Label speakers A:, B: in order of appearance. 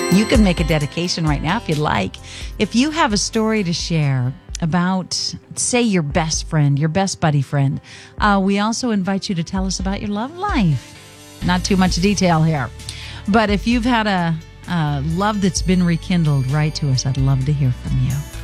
A: You can make a dedication right now if you'd like. If you have a story to share about, say, your best friend, your best buddy friend, we also invite you to tell us about your love life. Not too much detail here. But if you've had a love that's been rekindled, write to us. I'd love to hear from you.